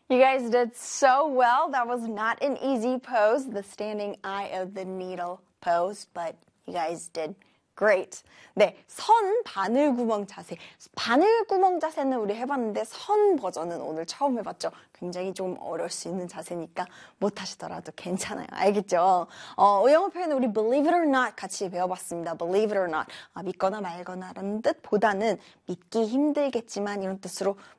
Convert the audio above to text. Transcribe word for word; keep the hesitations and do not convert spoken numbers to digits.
You guys did so well. That was not an easy pose, the standing eye of the needle pose, but you guys did great. 네, 선 바늘구멍 자세. 바늘구멍 자세는 우리 해봤는데 선 버전은 오늘 처음 해봤죠. 굉장히 좀 어려울 수 있는 자세니까 못하시더라도 괜찮아요. 알겠죠? 어, 영어 표현은 우리 believe it or not 같이 배워봤습니다. believe it or not. 아, 믿거나 말거나라는 뜻보다는 믿기 힘들겠지만 이런 뜻으로